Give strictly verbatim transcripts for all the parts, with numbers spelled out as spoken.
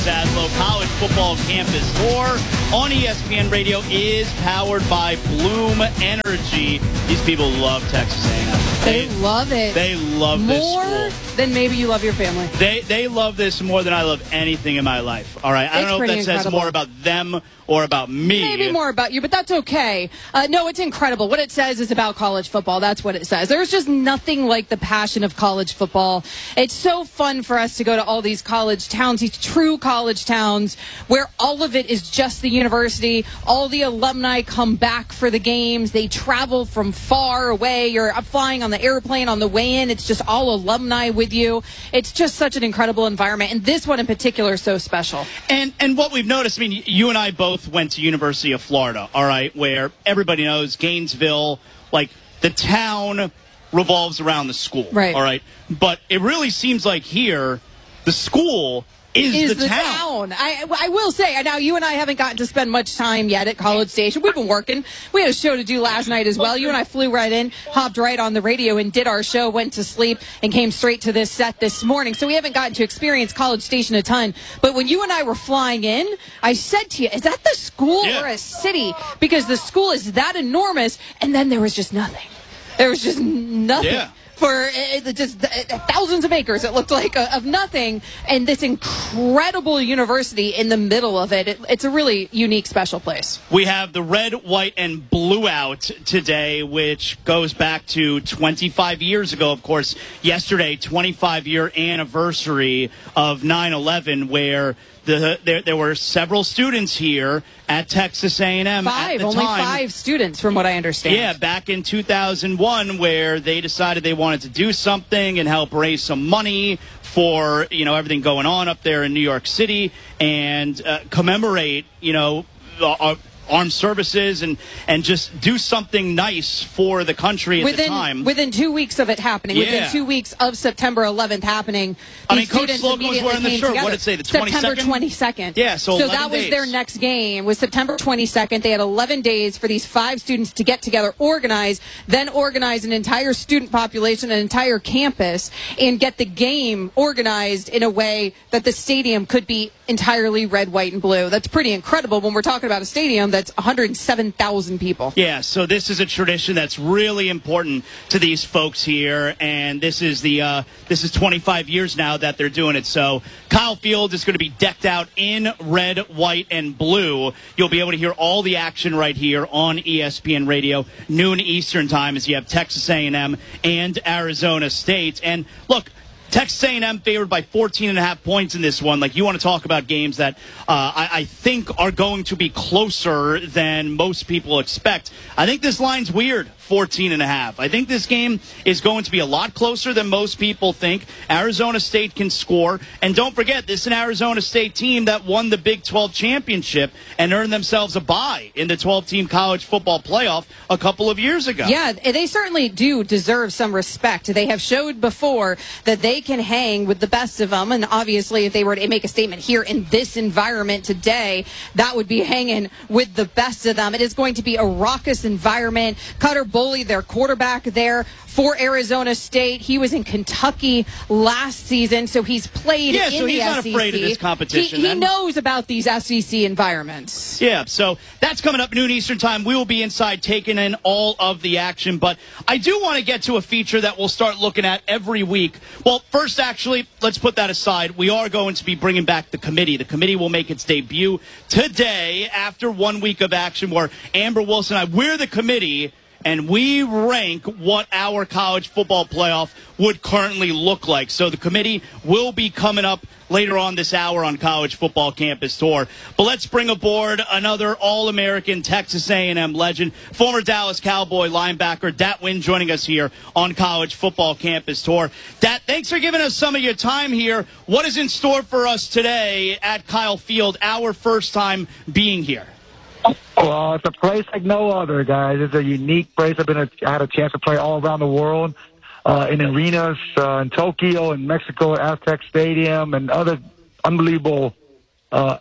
Zaslow. College Football Campus Tour on E S P N Radio is powered by Bloom Energy. These people love Texas A and M. They, they love it. They love more this school. than maybe you love your family. They they love this more than I love anything in my life. All right, I don't it's know if that incredible. says more about them or about me. Maybe more about you, but that's okay. Uh, no, it's incredible. What it says is about college football. That's what it says. There's just nothing like the passion of college football. It's so fun for us to go to all these college towns, these true college towns, where all of it is just the university. All the alumni come back for the games. They travel from far away. You're flying on the airplane on the way in. It's just all alumni with you. It's just such an incredible environment. And this one in particular is so special. And and what we've noticed, I mean, you and I both went to University of Florida, all right, where everybody knows Gainesville, like the town revolves around the school, right? All right, but it really seems like here the school is, is the, the town. town. I, I will say, now you and I haven't gotten to spend much time yet at College Station. We've been working. We had a show to do last night as well. You and I flew right in, hopped right on the radio and did our show, went to sleep, and came straight to this set this morning. So we haven't gotten to experience College Station a ton. But when you and I were flying in, I said to you, is that the school yeah. or a city? Because the school is that enormous, and then there was just nothing. There was just nothing. Yeah. For uh, just uh, thousands of acres, it looked like, uh, of nothing, and this incredible university in the middle of it. it. It's a really unique, special place. We have the red, white, and blue out today, which goes back to twenty-five years ago. Of course, yesterday, twenty-five year anniversary of nine eleven, where the, there, there were several students here at Texas A and M. Five, at the only time. five students, from what I understand. Yeah, back in two thousand one, where they decided they wanted to do something and help raise some money for, you know, everything going on up there in New York City and uh, commemorate, you know, uh, armed services and, and just do something nice for the country at within, the time. Within two weeks of it happening, yeah. within two weeks of September eleventh happening, I these mean, Coach students Slocum was immediately wearing the came shirt. together. What did it say, the twenty-second? September twenty-second. Yeah, so So that was days. their next game, was September twenty-second. They had eleven days for these five students to get together, organize, then organize an entire student population, an entire campus, and get the game organized in a way that the stadium could be entirely red, white, and blue. That's pretty incredible when we're talking about a stadium that's one hundred seven thousand people. Yeah, so this is a tradition that's really important to these folks here, and this is the uh, this is twenty-five years now that they're doing it. So Kyle Field is going to be decked out in red, white, and blue. You'll be able to hear all the action right here on E S P N Radio, noon Eastern time, as you have Texas A and M and Arizona State. And look, Texas A and M favored by fourteen and a half points in this one. Like, you want to talk about games that uh, I, I think are going to be closer than most people expect. I think this line's weird, fourteen and a half. I think this game is going to be a lot closer than most people think. Arizona State can score. And don't forget, this is an Arizona State team that won the Big twelve championship and earned themselves a bye in the twelve-team college football playoff a couple of years ago. Yeah, they certainly do deserve some respect. They have showed before that they can hang with the best of them, and obviously if they were to make a statement here in this environment today, that would be hanging with the best of them. It is going to be a raucous environment. Cutter Boley, their quarterback there for Arizona State, he was in Kentucky last season, so he's played yeah, in so he's the not S E C. afraid of this competition. He, he knows about these S E C environments. Yeah, so that's coming up noon Eastern time. We will be inside taking in all of the action, but I do want to get to a feature that we'll start looking at every week. Well, first, actually, let's put that aside. We are going to be bringing back the committee. The committee will make its debut today after one week of action where Amber Wilson and I, we're the committee, and we rank what our college football playoff would currently look like. So the committee will be coming up later on this hour on College Football Campus Tour. But let's bring aboard another All-American Texas A and M legend, former Dallas Cowboy linebacker Dat Nguyen, joining us here on College Football Campus Tour. Dat, thanks for giving us some of your time here. What is in store for us today at Kyle Field, our first time being here? Well, it's a place like no other, guys. It's a unique place. I've been a, I had a chance to play all around the world uh, in arenas uh, in Tokyo and Mexico, Aztec Stadium, and other unbelievable uh,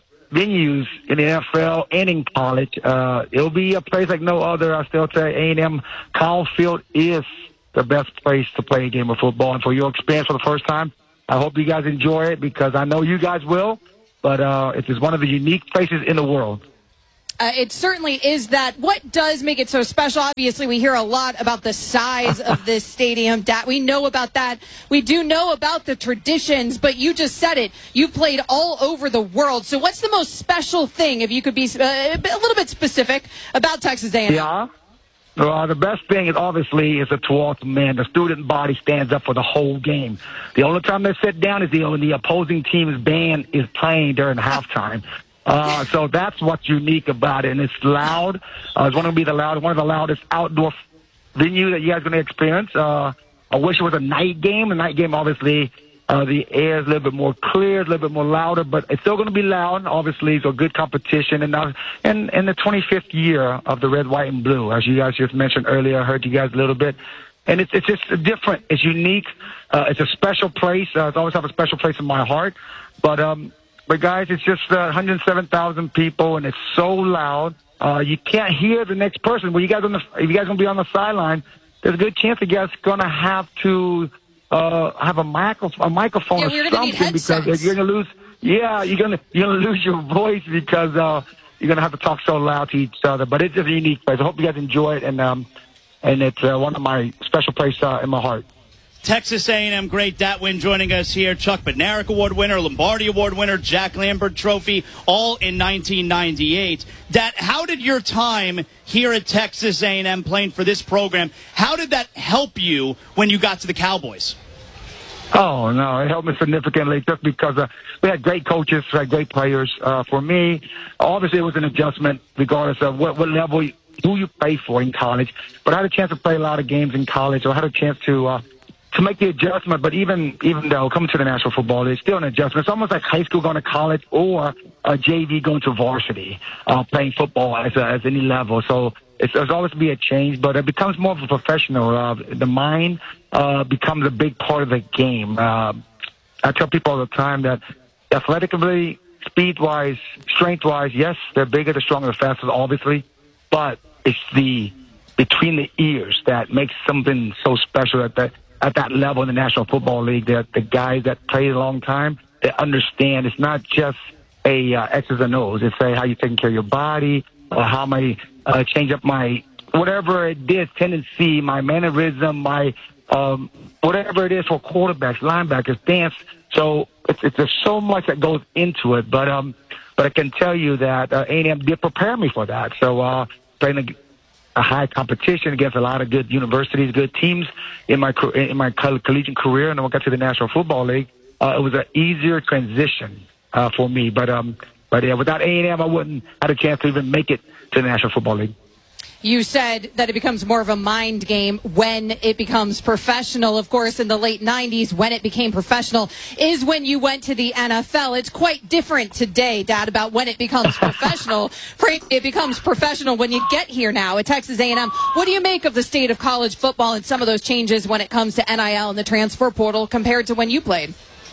venues in the N F L and in college. Uh, it'll be a place like no other. I still say A and M Kyle Field is the best place to play a game of football. And for your experience for the first time, I hope you guys enjoy it, because I know you guys will. but uh, it is one of the unique places in the world. Uh, it certainly is that. What does make it so special? Obviously, we hear a lot about the size of this stadium. We know about that. We do know about the traditions, but you just said it. You played all over the world. So what's the most special thing, if you could be uh, a little bit specific, about Texas A and M? Yeah. Well, the best thing is obviously is the twelfth man. The student body stands up for the whole game. The only time they sit down is the, when the opposing team's band is playing during halftime. Uh, so that's what's unique about it, and it's loud. Uh, it's one of the be the loud, one of the loudest outdoor venue that you guys are going to experience. Uh, I wish it was a night game. A night game, obviously, uh, the air is a little bit more clear, a little bit more louder, but it's still going to be loud. Obviously, so good competition, and now in in the twenty-fifth year of the red, white, and blue, as you guys just mentioned earlier, I heard you guys a little bit. And it's it's just different. It's unique. Uh, it's a special place. Uh, it's always have a special place in my heart. But um. But, guys, it's just uh, one hundred seven thousand people, and it's so loud. Uh, you can't hear the next person. Well, you guys on the, if you guys going to be on the sideline, there's a good chance that you guys going to have to uh, have a, micro, a microphone yeah, or something because you're going to lose. Yeah, you're going to you're going to lose your voice because uh, you're going to have to talk so loud to each other. But it's just a unique place. I hope you guys enjoy it, and um, and it's uh, one of my special places uh, in my heart. Texas A and M great Datwin joining us here. Chuck Bednarik Award winner, Lombardi Award winner, Jack Lambert Trophy, all in nineteen ninety-eight. Dat, how did your time here at Texas A and M playing for this program, how did that help you when you got to the Cowboys? Oh, no, it helped me significantly just because uh, we had great coaches, we had great players. Uh, for me, obviously it was an adjustment regardless of what, what level, who you play for in college. But I had a chance to play a lot of games in college, so I had a chance to uh, to make the adjustment. But even even though coming to the National Football League, it's still an adjustment. It's almost like high school going to college or a J V going to varsity, uh, playing football as, a, as any level. So it's, there's always be a change, but it becomes more of a professional. Uh, the mind uh, becomes a big part of the game. Uh, I tell people all the time that athletically, speed-wise, strength-wise, yes, they're bigger, they're stronger, they're faster, obviously, but it's the between the ears that makes something so special at that at that level in the National Football League. That the guys that play a long time, they understand it's not just a uh, X's and O's. It's a how you taking care of your body, or how am I uh, change up my whatever it is, tendency, my mannerism, my um, whatever it is for quarterbacks, linebackers, dance. So it's, it's there's so much that goes into it, but um, but I can tell you that uh, A and M did prepare me for that. So uh, playing a, a high competition against a lot of good universities, good teams in my in my collegiate career, and then when I got to the National Football League, uh, it was an easier transition uh, for me. But um, but yeah, without A and M, I wouldn't have a chance to even make it to the National Football League. You said that it becomes more of a mind game when it becomes professional. Of course, in the late nineties, when it became professional is when you went to the N F L. It's quite different today, Dad, about when it becomes professional. Frankly, it becomes professional when you get here now at Texas A and M. What do you make of the state of college football and some of those changes when it comes to N I L and the transfer portal compared to when you played?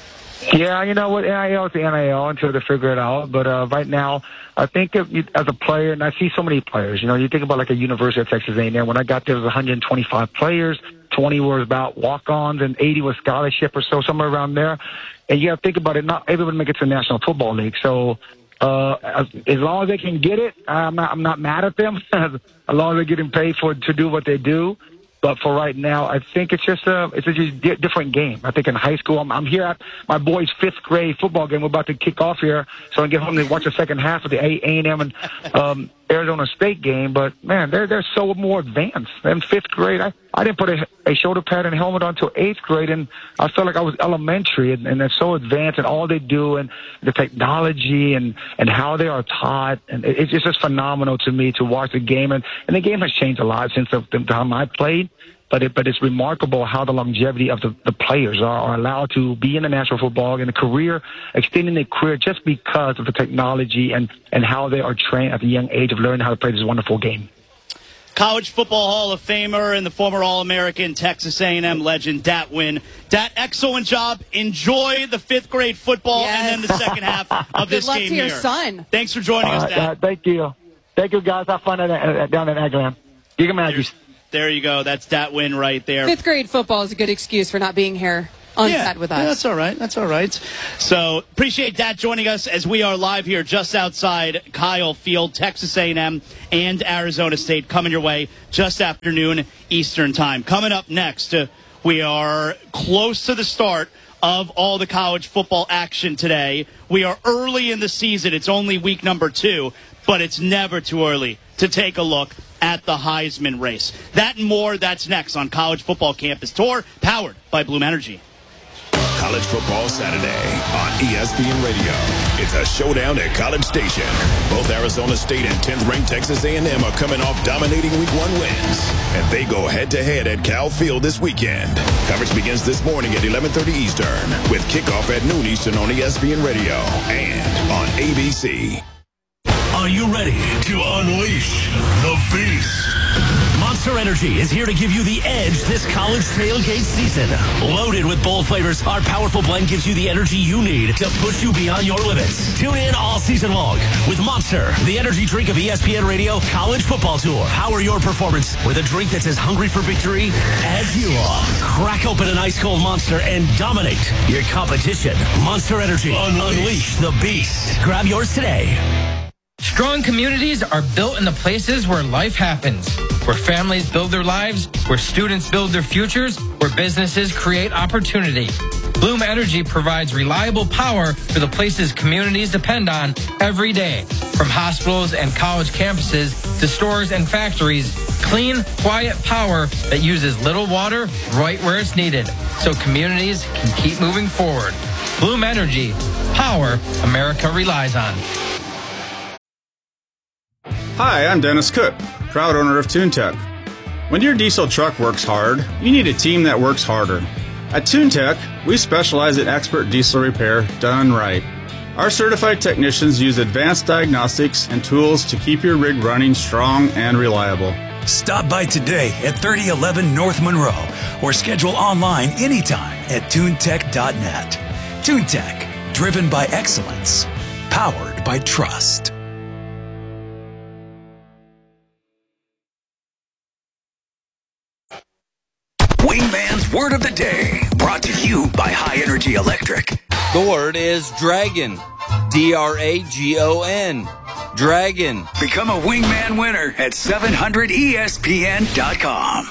Yeah, you know what, N I L is the N I L until they figure it out. But uh, right now, I think if you, as a player, and I see so many players, you know, you think about like a University of Texas A and M. When I got there, there was one hundred twenty-five players. twenty were about walk-ons, and eighty was scholarship or so, somewhere around there. And you got to think about it, not everyone make it to the National Football League. So uh, as, as long as they can get it, I'm not, I'm not mad at them. As long as they're getting paid for to do what they do. But for right now, I think it's just a it's a just di- different game. I think in high school, I'm, I'm here at my boys' fifth grade football game. We're about to kick off here, so I can get home to watch the second half of the A and M and um, Arizona State game. But man, they're they're so more advanced. In fifth grade, I, I didn't put a, a shoulder pad and helmet on until eighth grade, and I felt like I was elementary. And, and they're so advanced, and all they do, and the technology, and and how they are taught, and it, it's just phenomenal to me to watch the game. And, and the game has changed a lot since the, the time I played. But it, but it's remarkable how the longevity of the, the players are, are allowed to be in the National Football and a career, extending their career just because of the technology and, and how they are trained at the young age of learning how to play this wonderful game. College Football Hall of Famer and the former All-American Texas A and M legend, Datwin. Dat, excellent job. Enjoy the fifth grade football yes. and then the second half of this Good luck game to your here. son. Thanks for joining uh, us, Dat. Uh, thank you. Thank you, guys. Have fun at, at, down at Aggieland. Giga Magic. There you go. That's Datwin right there. Fifth grade football is a good excuse for not being here. on yeah, set with us. Yeah, that's all right. That's all right. So appreciate that joining us as we are live here just outside Kyle Field, Texas A and M and Arizona State coming your way just after noon Eastern time. Coming up next, uh, we are close to the start of all the college football action today. We are early in the season. It's only week number two, but it's never too early to take a look at the Heisman race. That and more, that's next on College Football Campus Tour, powered by Bloom Energy. College Football Saturday on E S P N Radio. It's a showdown at College Station. Both Arizona State and tenth ranked Texas A and M are coming off dominating week one wins. And they go head-to-head at Cal Field this weekend. Coverage begins this morning at eleven thirty Eastern with kickoff at noon Eastern on E S P N Radio and on A B C. Are you ready to unleash the beast? Monster Energy is here to give you the edge this college tailgate season. Loaded with bold flavors, our powerful blend gives you the energy you need to push you beyond your limits. Tune in all season long with Monster, the energy drink of E S P N Radio College Football Tour. Power your performance with a drink that's as hungry for victory as you are. Crack open an ice-cold Monster and dominate your competition. Monster Energy. Unleash, Unleash the beast. Grab yours today. Strong communities are built in the places where life happens, where families build their lives, where students build their futures, where businesses create opportunity. Bloom Energy provides reliable power for the places communities depend on every day. From hospitals and college campuses to stores and factories, clean, quiet power that uses little water right where it's needed, so communities can keep moving forward. Bloom Energy, power America relies on. Hi, I'm Dennis Cook, proud owner of TuneTech. When your diesel truck works hard, you need a team that works harder. At TuneTech, we specialize in expert diesel repair done right. Our certified technicians use advanced diagnostics and tools to keep your rig running strong and reliable. Stop by today at thirty eleven North Monroe or schedule online anytime at tune tech dot net. TuneTech, driven by excellence, powered by trust. Wingman's Word of the Day, brought to you by High Energy Electric. The word is dragon. D R A G O N. Dragon. Become a Wingman winner at seven hundred E S P N dot com.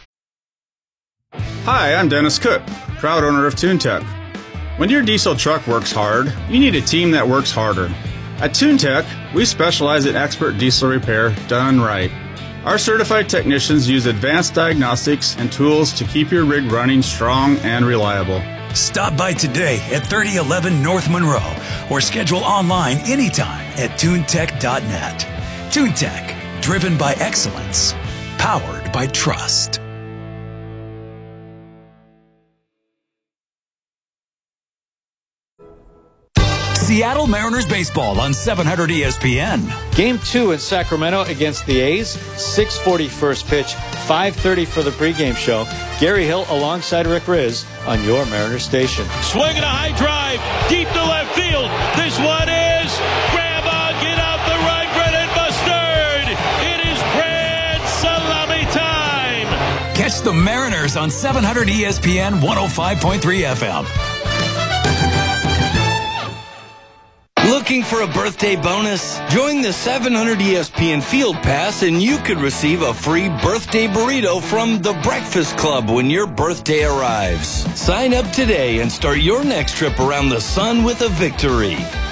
Hi, I'm Dennis Cook, proud owner of TuneTech. When your diesel truck works hard, you need a team that works harder. At TuneTech, we specialize in expert diesel repair done right. Our certified technicians use advanced diagnostics and tools to keep your rig running strong and reliable. Stop by today at thirty eleven North Monroe or schedule online anytime at tune tech dot net. TuneTech, driven by excellence, powered by trust. Seattle Mariners baseball on seven hundred E S P N. Game two in Sacramento against the A's. six forty first pitch, five thirty for the pregame show. Gary Hill alongside Rick Riz on your Mariners station. Swinging a high drive deep to left field. This one is grab on, get out the right, Brennan Mustard. It is grand salami time. Catch the Mariners on seven hundred E S P N one oh five point three F M. Looking for a birthday bonus? Join the seven hundred E S P N Field Pass and you could receive a free birthday burrito from The Breakfast Club when your birthday arrives. Sign up today and start your next trip around the sun with a victory.